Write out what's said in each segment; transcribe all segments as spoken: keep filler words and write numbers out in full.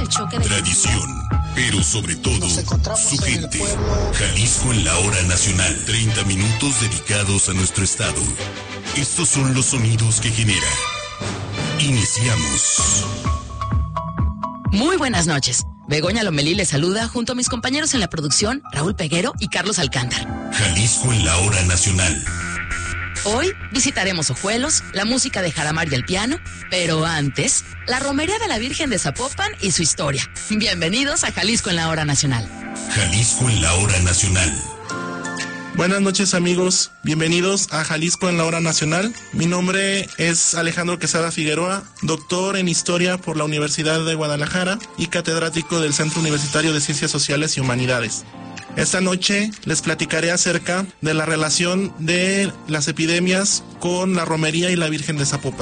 choque de tradición, pero sobre todo su gente. Jalisco en la hora nacional. treinta minutos dedicados a nuestro estado. Estos son los sonidos que genera. Iniciamos. Muy buenas noches. Begoña Lomelí les saluda junto a mis compañeros en la producción, Raúl Peguero y Carlos Alcántar. Jalisco en la hora nacional. Hoy visitaremos Ojuelos, la música de Jaramar y el piano, pero antes, la romería de la Virgen de Zapopan y su historia. Bienvenidos a Jalisco en la hora nacional. Jalisco en la hora nacional. Buenas noches amigos, bienvenidos a Jalisco en la hora nacional. Mi nombre es Alejandro Quesada Figueroa, doctor en Historia por la Universidad de Guadalajara y catedrático del Centro Universitario de Ciencias Sociales y Humanidades. Esta noche les platicaré acerca de la relación de las epidemias con la romería y la Virgen de Zapopan.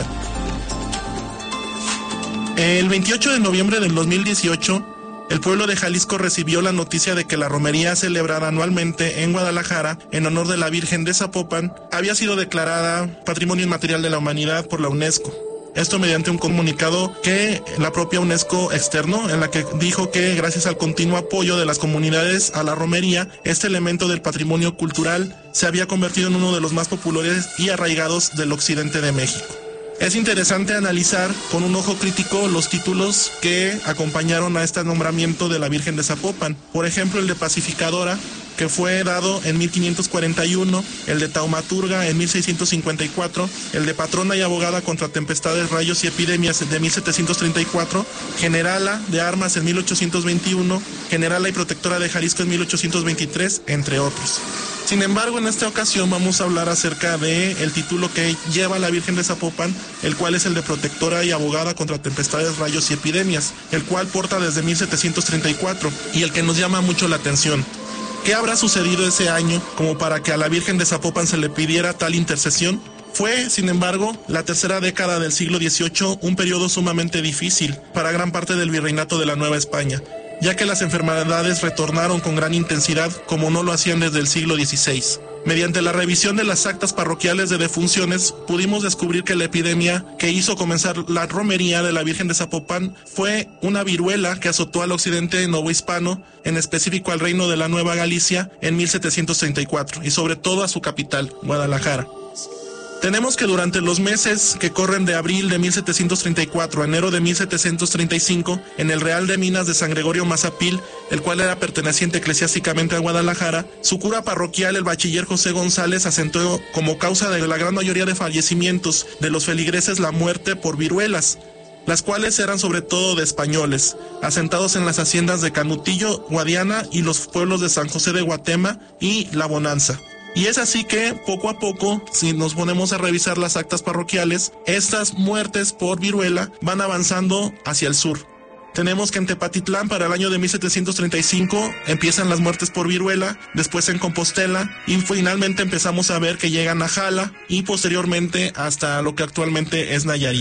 El veintiocho de noviembre del dos mil dieciocho, el pueblo de Jalisco recibió la noticia de que la romería celebrada anualmente en Guadalajara en honor de la Virgen de Zapopan había sido declarada Patrimonio Inmaterial de la Humanidad por la UNESCO. Esto mediante un comunicado que la propia UNESCO externó, en la que dijo que gracias al continuo apoyo de las comunidades a la romería, este elemento del patrimonio cultural se había convertido en uno de los más populares y arraigados del occidente de México. Es interesante analizar con un ojo crítico los títulos que acompañaron a este nombramiento de la Virgen de Zapopan. Por ejemplo, el de pacificadora, que fue dado en mil quinientos cuarenta y uno, el de taumaturga en mil seiscientos cincuenta y cuatro, el de patrona y abogada contra tempestades, rayos y epidemias de mil setecientos treinta y cuatro, generala de armas en mil ochocientos veintiuno, generala y protectora de Jalisco en mil ochocientos veintitrés, entre otros. Sin embargo, en esta ocasión vamos a hablar acerca del título que lleva la Virgen de Zapopan, el cual es el de protectora y abogada contra tempestades, rayos y epidemias, el cual porta desde mil setecientos treinta y cuatro y el que nos llama mucho la atención. ¿Qué habrá sucedido ese año como para que a la Virgen de Zapopan se le pidiera tal intercesión? Fue, sin embargo, la tercera década del siglo dieciocho un periodo sumamente difícil para gran parte del virreinato de la Nueva España, ya que las enfermedades retornaron con gran intensidad como no lo hacían desde el siglo dieciséis. Mediante la revisión de las actas parroquiales de defunciones, pudimos descubrir que la epidemia que hizo comenzar la romería de la Virgen de Zapopan fue una viruela que azotó al occidente novohispano, en específico al reino de la Nueva Galicia, en mil setecientos treinta y cuatro, y sobre todo a su capital, Guadalajara. Tenemos que durante los meses que corren de abril de mil setecientos treinta y cuatro a enero de mil setecientos treinta y cinco, en el Real de Minas de San Gregorio Mazapil, el cual era perteneciente eclesiásticamente a Guadalajara, su cura parroquial, el bachiller José González, asentó como causa de la gran mayoría de fallecimientos de los feligreses la muerte por viruelas, las cuales eran sobre todo de españoles, asentados en las haciendas de Canutillo, Guadiana y los pueblos de San José de Guatema y La Bonanza. Y es así que, poco a poco, si nos ponemos a revisar las actas parroquiales, estas muertes por viruela van avanzando hacia el sur. Tenemos que en Tepatitlán para el año de mil setecientos treinta y cinco empiezan las muertes por viruela, después en Compostela y finalmente empezamos a ver que llegan a Jala y posteriormente hasta lo que actualmente es Nayarit.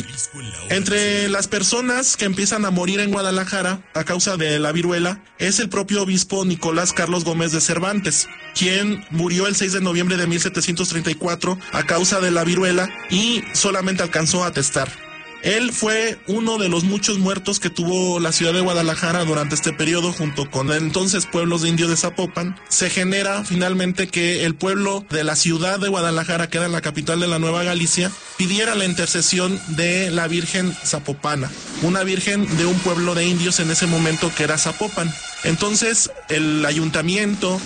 Entre las personas que empiezan a morir en Guadalajara a causa de la viruela es el propio obispo Nicolás Carlos Gómez de Cervantes, quien murió el seis de noviembre de mil setecientos treinta y cuatro a causa de la viruela y solamente alcanzó a atestar. Él fue uno de los muchos muertos que tuvo la ciudad de Guadalajara durante este periodo junto con el entonces pueblos de indios de Zapopan. Se genera finalmente que el pueblo de la ciudad de Guadalajara, que era la capital de la Nueva Galicia, pidiera la intercesión de la Virgen Zapopana, una virgen de un pueblo de indios en ese momento que era Zapopan. Entonces el ayuntamiento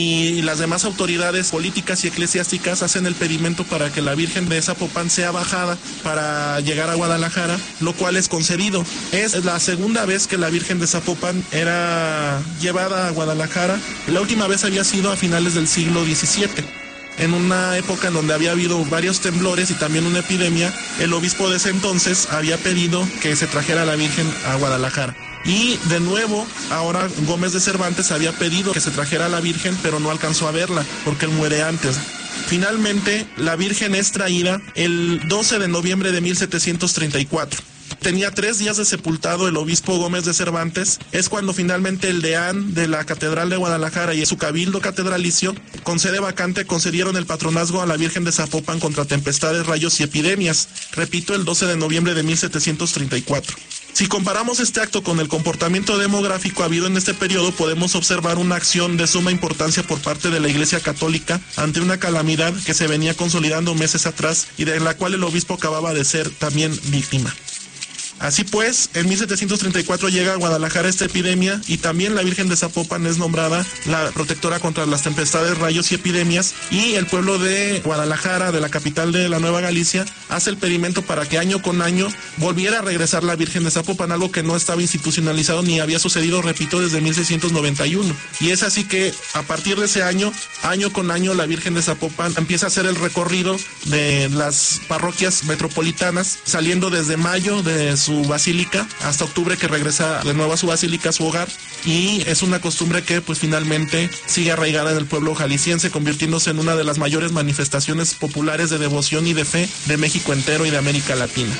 y las demás autoridades políticas y eclesiásticas hacen el pedimento para que la Virgen de Zapopan sea bajada para llegar a Guadalajara, lo cual es concedido. Es la segunda vez que la Virgen de Zapopan era llevada a Guadalajara. La última vez había sido a finales del siglo diecisiete. En una época en donde había habido varios temblores y también una epidemia, el obispo de ese entonces había pedido que se trajera a la Virgen a Guadalajara. Y de nuevo, ahora Gómez de Cervantes había pedido que se trajera a la Virgen, pero no alcanzó a verla, porque él muere antes. Finalmente, la Virgen es traída el doce de noviembre de mil setecientos treinta y cuatro. Tenía tres días de sepultado el obispo Gómez de Cervantes. Es cuando finalmente el deán de la Catedral de Guadalajara y su cabildo catedralicio, con sede vacante, concedieron el patronazgo a la Virgen de Zapopan contra tempestades, rayos y epidemias. Repito, el doce de noviembre de mil setecientos treinta y cuatro. Si comparamos este acto con el comportamiento demográfico habido en este periodo, podemos observar una acción de suma importancia por parte de la Iglesia Católica ante una calamidad que se venía consolidando meses atrás y de la cual el obispo acababa de ser también víctima. Así pues, en mil setecientos treinta y cuatro llega a Guadalajara esta epidemia y también la Virgen de Zapopan es nombrada la protectora contra las tempestades, rayos y epidemias, y el pueblo de Guadalajara, de la capital de la Nueva Galicia, hace el pedimento para que año con año volviera a regresar la Virgen de Zapopan, algo que no estaba institucionalizado ni había sucedido, repito, desde mil seiscientos noventa y uno. Y es así que a partir de ese año, año con año, la Virgen de Zapopan empieza a hacer el recorrido de las parroquias metropolitanas, saliendo desde mayo de su basílica hasta octubre, que regresa de nuevo a su basílica, a su hogar, y es una costumbre que pues finalmente sigue arraigada en el pueblo jalisciense, convirtiéndose en una de las mayores manifestaciones populares de devoción y de fe de México entero y de América Latina.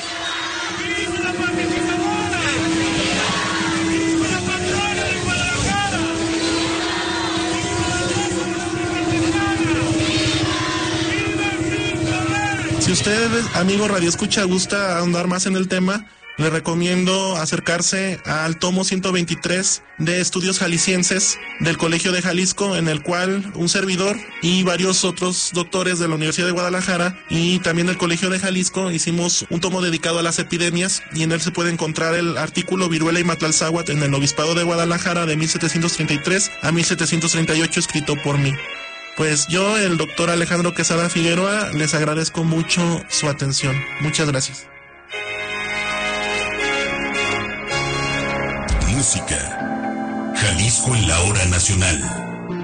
Si usted, amigo Radio Escucha, gusta ahondar más en el tema, le recomiendo acercarse al tomo ciento veintitrés de Estudios Jaliscienses del Colegio de Jalisco, en el cual un servidor y varios otros doctores de la Universidad de Guadalajara y también del Colegio de Jalisco hicimos un tomo dedicado a las epidemias, y en él se puede encontrar el artículo Viruela y Matlalzáhuatl en el Obispado de Guadalajara de mil setecientos treinta y tres a mil setecientos treinta y ocho, escrito por mí. Pues yo, el doctor Alejandro Quesada Figueroa, les agradezco mucho su atención. Muchas gracias. Música. Jalisco en la hora nacional.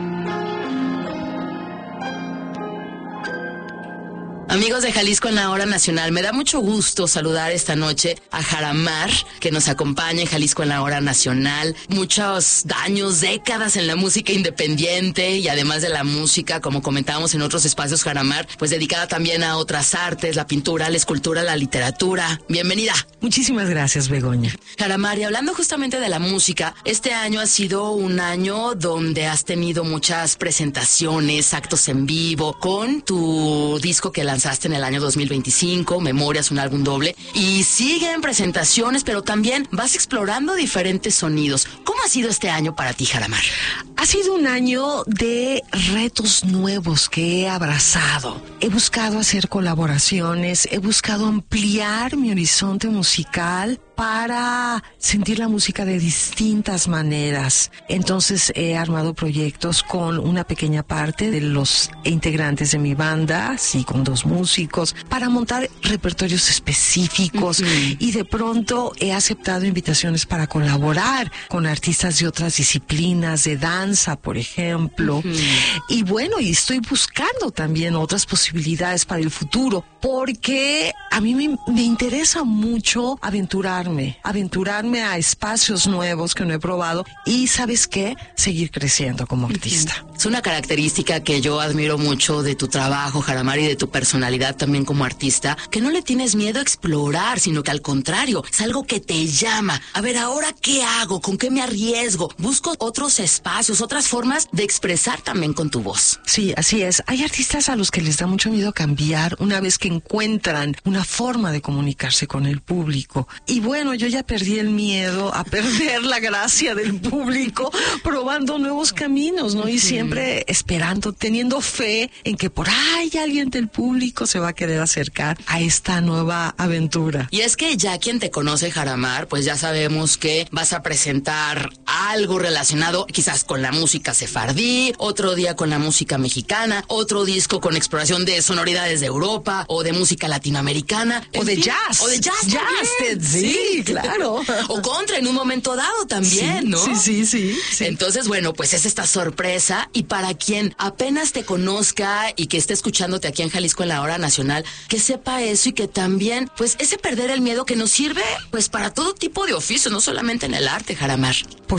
Amigos de Jalisco en la hora nacional, me da mucho gusto saludar esta noche a Jaramar, que nos acompaña en Jalisco en la hora nacional. Muchos años, décadas en la música independiente, y además de la música, como comentábamos en otros espacios, Jaramar, pues dedicada también a otras artes, la pintura, la escultura, la literatura. Bienvenida. Muchísimas gracias, Begoña. Jaramar, y hablando justamente de la música, este año ha sido un año donde has tenido muchas presentaciones, actos en vivo, con tu disco que lanzaste en el año dos mil veinticinco, Memorias, un álbum doble, y siguen presentaciones, pero también vas explorando diferentes sonidos. ¿Cómo ha sido este año para ti, Jaramar? Ha sido un año de retos nuevos que he abrazado. He buscado hacer colaboraciones, he buscado ampliar mi horizonte musical para sentir la música de distintas maneras. Entonces he armado proyectos con una pequeña parte de los integrantes de mi banda, sí, con dos músicos, para montar repertorios específicos. Uh-huh. Y de pronto he aceptado invitaciones para colaborar con artistas de otras disciplinas, de danza, por ejemplo. Uh-huh. Y bueno, y estoy buscando también otras posibilidades para el futuro, porque a mí me, me interesa mucho aventurarme, aventurarme a espacios nuevos que no he probado y, ¿sabes qué? Seguir creciendo como artista. Es una característica que yo admiro mucho de tu trabajo, Jaramar, y de tu personalidad también como artista, que no le tienes miedo a explorar, sino que al contrario, es algo que te llama. A ver, ¿ahora qué hago? ¿Con qué me arriesgo? Busco otros espacios, otras formas de expresar también con tu voz. Sí, así es. Hay artistas a los que les da mucho miedo cambiar una vez que encuentran una forma de comunicarse con el público. Y bueno, yo ya perdí el miedo a perder la gracia del público, probando nuevos caminos, ¿no? Y siempre esperando, teniendo fe en que por ahí alguien del público se va a querer acercar a esta nueva aventura. Y es que ya quien te conoce, Jaramar, pues ya sabemos que vas a presentar algo relacionado quizás con la música sefardí, otro día con la música mexicana, otro disco con exploración de sonoridades de Europa o de música latinoamericana. O de fin, jazz. O de jazz. Jazz, sí, sí, claro. O contra en un momento dado también, sí, ¿no? Sí, sí, sí, sí. Entonces, bueno, pues es esta sorpresa, y para quien apenas te conozca y que esté escuchándote aquí en Jalisco en la hora nacional, que sepa eso, y que también, pues, ese perder el miedo que nos sirve, pues, para todo tipo de oficio, no solamente en el arte, Jaramar. Por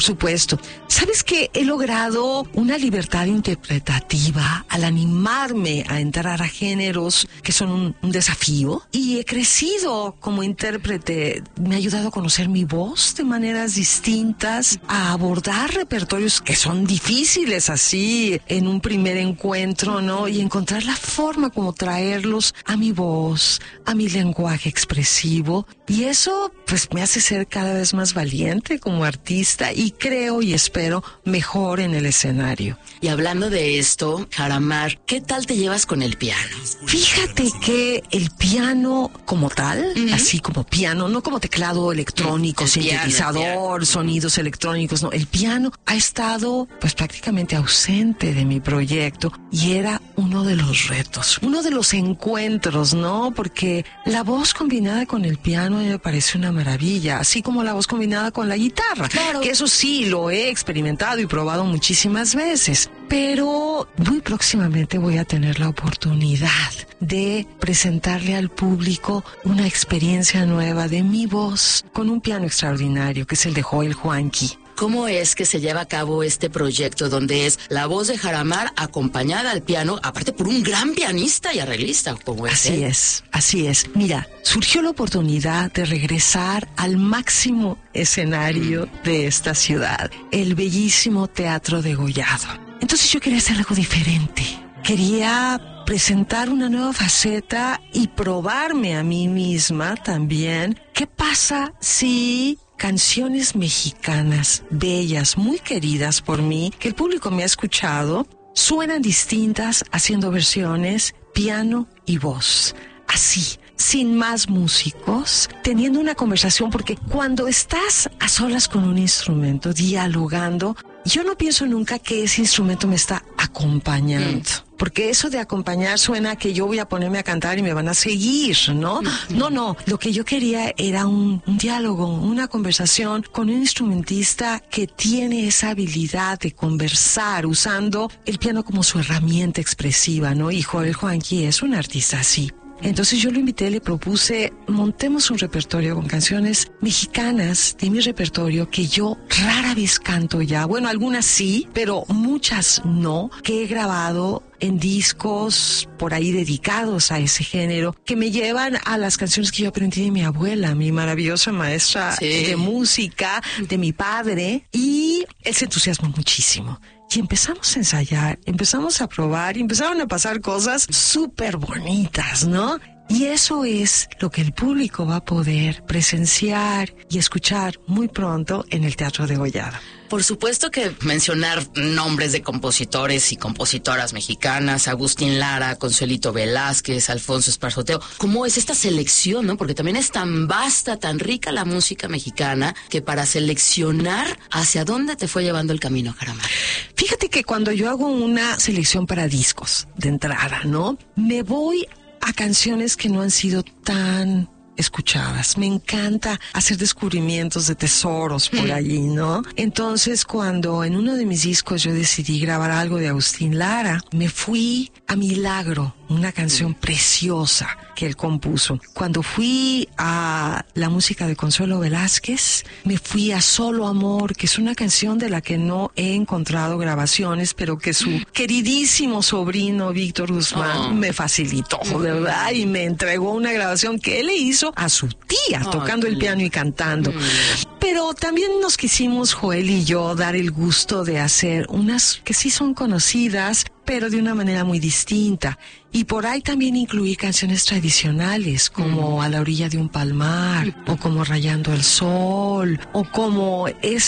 supuesto. ¿Sabes qué? He logrado una libertad interpretativa al animarme a entrar a géneros que son un, un desafío, y he crecido como intérprete. Me ha ayudado a conocer mi voz de maneras distintas, a abordar repertorios que son difíciles así en un primer encuentro, ¿no? Y encontrar la forma como traerlos a mi voz, a mi lenguaje expresivo, y eso pues me hace ser cada vez más valiente como artista, y creo y espero mejor en el escenario. Y hablando de esto, Jaramar, ¿qué tal te llevas con el piano? Fíjate que el piano como tal, uh-huh. así como piano, no como teclado electrónico, el sintetizador, piano, piano. sonidos electrónicos, no, el piano ha estado pues prácticamente ausente de mi proyecto, y era uno de los retos, uno de los encuentros, ¿no? Porque la voz combinada con el piano me parece una maravilla, así como la voz combinada con la guitarra, claro. Que eso sí lo he experimentado y probado muchísimas veces, pero muy próximamente voy a tener la oportunidad de presentarle al público una experiencia nueva de mi voz con un piano extraordinario que es el de Joel Juanqui. ¿Cómo es que se lleva a cabo este proyecto donde es la voz de Jaramar acompañada al piano, aparte por un gran pianista y arreglista como es? Así es, así es. Mira, surgió la oportunidad de regresar al máximo escenario mm. de esta ciudad, el bellísimo Teatro Degollado. Entonces yo quería hacer algo diferente. Quería presentar una nueva faceta y probarme a mí misma también. ¿Qué pasa si canciones mexicanas bellas, muy queridas por mí, que el público me ha escuchado, suenan distintas haciendo versiones piano y voz? Así, sin más músicos, teniendo una conversación, porque cuando estás a solas con un instrumento, dialogando, yo no pienso nunca que ese instrumento me está acompañando. Mm. Porque eso de acompañar suena a que yo voy a ponerme a cantar y me van a seguir, ¿no? Mm. No, no. Lo que yo quería era un, un diálogo, una conversación con un instrumentista que tiene esa habilidad de conversar usando el piano como su herramienta expresiva, ¿no? Y Joel Juanqui es un artista así. Entonces yo lo invité, le propuse, montemos un repertorio con canciones mexicanas de mi repertorio que yo rara vez canto ya. Bueno, algunas sí, pero muchas no, que he grabado en discos por ahí dedicados a ese género, que me llevan a las canciones que yo aprendí de mi abuela, mi maravillosa maestra sí. de música, de mi padre, y él se entusiasmó muchísimo. Y empezamos a ensayar, empezamos a probar y empezaron a pasar cosas súper bonitas, ¿no? Y eso es lo que el público va a poder presenciar y escuchar muy pronto en el Teatro Degollado. Por supuesto que mencionar nombres de compositores y compositoras mexicanas, Agustín Lara, Consuelito Velázquez, Alfonso Esparzoteo. ¿Cómo es esta selección, no? Porque también es tan vasta, tan rica la música mexicana, que para seleccionar hacia dónde te fue llevando el camino, Jaramar. Fíjate que cuando yo hago una selección para discos de entrada, ¿no? Me voy a canciones que no han sido tan escuchadas. Me encanta hacer descubrimientos de tesoros por mm. allí, ¿no? Entonces, cuando en uno de mis discos yo decidí grabar algo de Agustín Lara, me fui a Milagro, una canción preciosa que él compuso. Cuando fui a la música de Consuelo Velázquez, me fui a Solo Amor, que es una canción de la que no he encontrado grabaciones, pero que su queridísimo sobrino Víctor Guzmán oh. me facilitó, de verdad, y me entregó una grabación que él le hizo a su tía, oh, tocando el piano y cantando. Mm. Pero también nos quisimos, Joel y yo, dar el gusto de hacer unas que sí son conocidas, pero de una manera muy distinta. Y por ahí también incluir canciones tradicionales, como mm. A la orilla de un palmar, mm. o como Rayando el sol, o como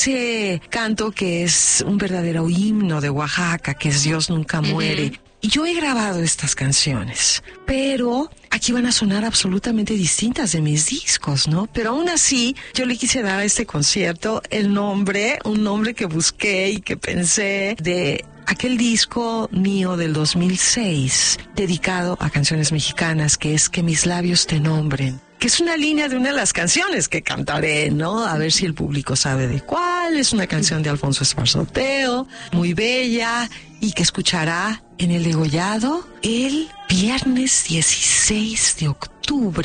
ese canto que es un verdadero himno de Oaxaca, que es Dios nunca muere. Mm-hmm. Y yo he grabado estas canciones, pero aquí van a sonar absolutamente distintas de mis discos, ¿no? Pero aún así, yo le quise dar a este concierto el nombre, un nombre que busqué y que pensé de aquel disco mío del dos mil seis, dedicado a canciones mexicanas, que es Que mis labios te nombren, que es una línea de una de las canciones que cantaré, ¿no? A ver si el público sabe de cuál. Es una canción de Alfonso Esparzoteo, muy bella, y que escuchará en el Degollado el viernes dieciséis de octubre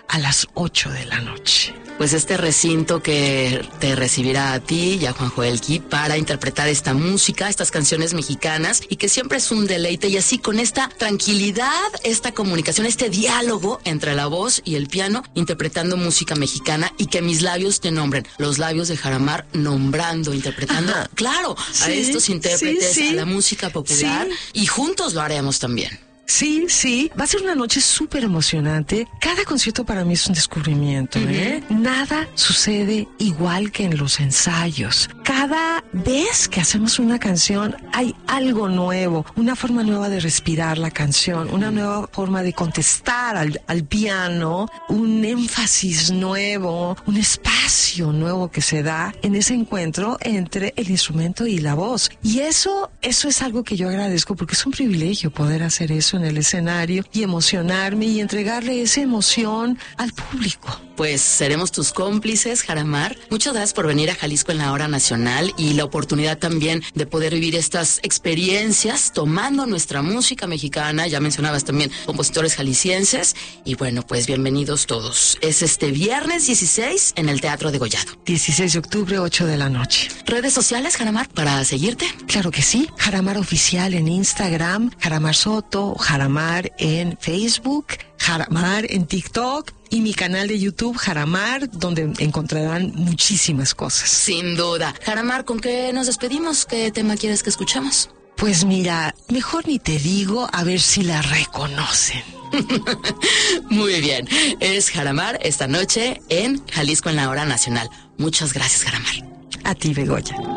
a las ocho de la noche. Pues este recinto que te recibirá a ti y a Juan Joel Key para interpretar esta música, estas canciones mexicanas, y que siempre es un deleite, y así con esta tranquilidad, esta comunicación, este diálogo entre la voz y el piano, interpretando música mexicana, y que mis labios te nombren, los labios de Jaramar nombrando, interpretando, Ajá. claro, sí, a estos intérpretes, sí, sí. a la música popular, sí. y juntos lo haremos también. Sí, sí, va a ser una noche súper emocionante. Cada concierto para mí es un descubrimiento, uh-huh. ¿eh? Nada sucede igual que en los ensayos. Cada vez que hacemos una canción hay algo nuevo, una forma nueva de respirar la canción, una nueva forma de contestar al, al piano, un énfasis nuevo, un espacio nuevo que se da en ese encuentro entre el instrumento y la voz. Y eso, eso es algo que yo agradezco, porque es un privilegio poder hacer eso en el escenario y emocionarme y entregarle esa emoción al público. Pues seremos tus cómplices, Jaramar. Muchas gracias por venir a Jalisco en la Hora Nacional, y la oportunidad también de poder vivir estas experiencias tomando nuestra música mexicana. Ya mencionabas también compositores jaliscienses, y bueno, pues bienvenidos todos. Es este viernes dieciséis en el Teatro Degollado. dieciséis de octubre, ocho de la noche. ¿Redes sociales, Jaramar, para seguirte? Claro que sí. Jaramar Oficial en Instagram, Jaramar Soto, Jaramar en Facebook, Jaramar en TikTok, y mi canal de YouTube, Jaramar, donde encontrarán muchísimas cosas. Sin duda. Jaramar, ¿con qué nos despedimos? ¿Qué tema quieres que escuchemos? Pues mira, mejor ni te digo, a ver si la reconocen. Muy bien. Es Jaramar esta noche en Jalisco en la Hora Nacional. Muchas gracias, Jaramar. A ti, Begoña.